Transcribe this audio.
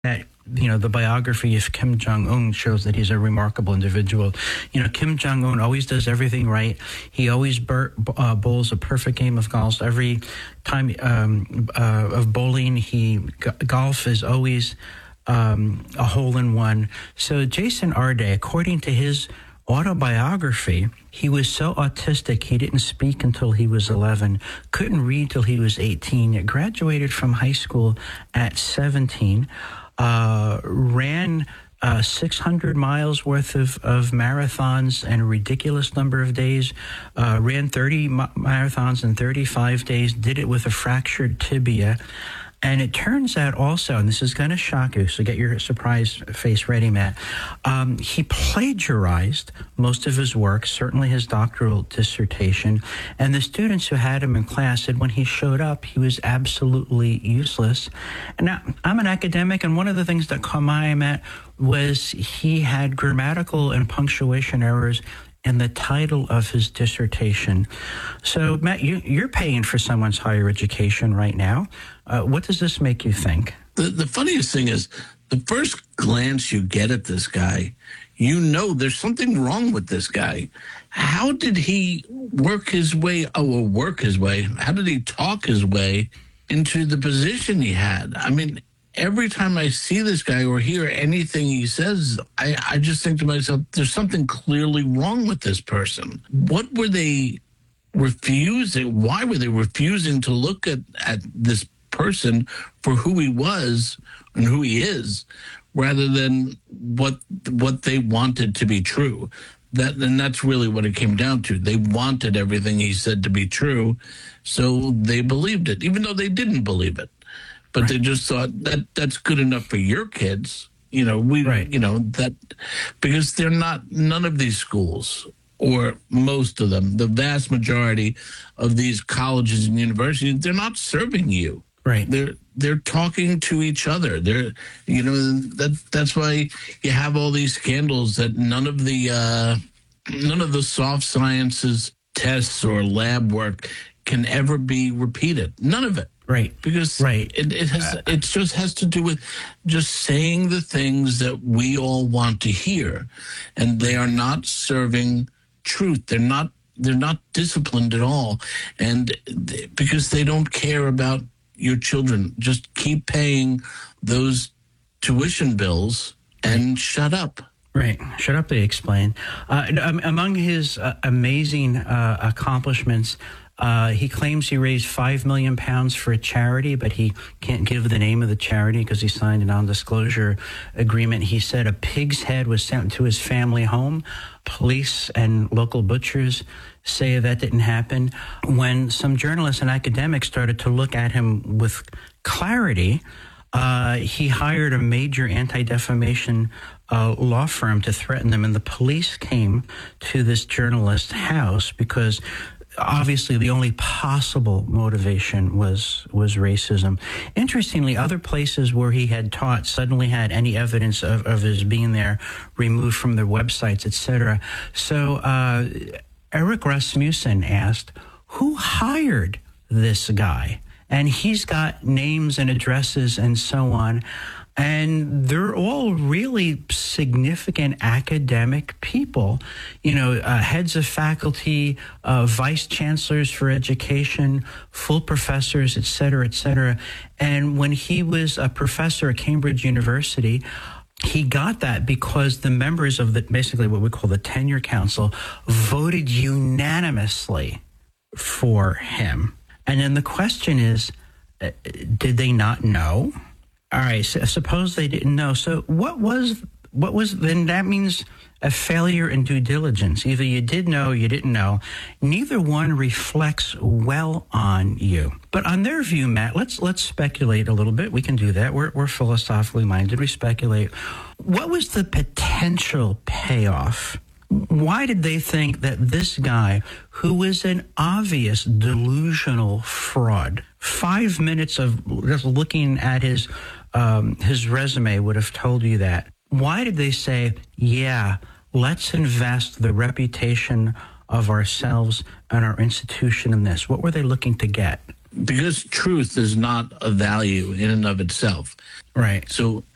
that, the biography of Kim Jong-un shows that he's a remarkable individual. Kim Jong-un always does everything right. He always bowls a perfect game of golf. Every time of bowling, golf is always a hole-in-one. So Jason Arde, according to his autobiography, he was so autistic he didn't speak until he was 11, couldn't read till he was 18, graduated from high school at 17, ran 600 miles worth of marathons in a ridiculous number of days, ran 30 marathons in 35 days, did it with a fractured tibia. And it turns out also, and this is going to shock you, so get your surprise face ready, Matt, he plagiarized most of his work, certainly his doctoral dissertation, and the students who had him in class said when he showed up, he was absolutely useless. And now, I'm an academic, and one of the things that caught my eye, Matt, was he had grammatical and punctuation errors in the title of his dissertation. So, Matt, you're paying for someone's higher education right now. What does this make you think? The funniest thing is, the first glance you get at this guy, there's something wrong with this guy. How did he work his way? How did he talk his way into the position he had? I mean, every time I see this guy or hear anything he says, I just think to myself, there's something clearly wrong with this person. What were they refusing? Why were they refusing to look at this person for who he was and who he is, rather than what they wanted to be true? And that's really what it came down to. They wanted everything he said to be true, so they believed it, even though they didn't believe it. But They just thought that's good enough for your kids. That because they're not, none of these schools, or most of them, the vast majority of these colleges and universities, they're not serving you. Right. They're talking to each other. That's why you have all these scandals that none of the soft sciences tests or lab work can ever be repeated. None of it. Right. Because it just has to do with just saying the things that we all want to hear, and they are not serving truth. They're not disciplined at all, and because they don't care about your children. Just keep paying those tuition bills and shut up. Right. Shut up, they explain. Among his amazing accomplishments, he claims he raised £5 million for a charity, but he can't give the name of the charity because he signed a non-disclosure agreement. He said a pig's head was sent to his family home. Police and local butchers say that didn't happen. When some journalists and academics started to look at him with clarity, he hired a major anti-defamation law firm to threaten them, and the police came to this journalist's house because obviously the only possible motivation was racism. Interestingly, other places where he had taught suddenly had any evidence of his being there removed from their websites, etc. So Eric Rasmussen asked, who hired this guy? And he's got names and addresses and so on. And they're all really significant academic people, heads of faculty, vice chancellors for education, full professors, et cetera, et cetera. And when he was a professor at Cambridge University, he got that because the members of basically what we call the tenure council voted unanimously for him. And then the question is, did they not know? All right, so suppose they didn't know. So what was then that means a failure in due diligence. Either you did know or you didn't know. Neither one reflects well on you. But on their view, Matt, let's speculate a little bit. We can do that. We're philosophically minded. We speculate. What was the potential payoff? Why did they think that this guy, who was an obvious delusional fraud, 5 minutes of just looking at his resume would have told you that? Why did they say, yeah, let's invest the reputation of ourselves and our institution in this? What were they looking to get? Because truth is not a value in and of itself. Right. So